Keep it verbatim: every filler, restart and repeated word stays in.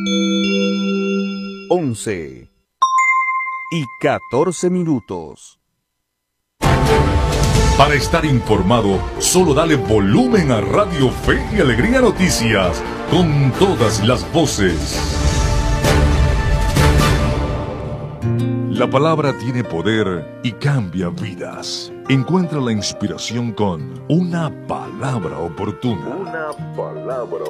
once y catorce minutos. Para estar informado, solo dale volumen a Radio Fe y Alegría Noticias, con todas las voces. La palabra tiene poder y cambia vidas. Encuentra la inspiración con una palabra oportuna. Una palabra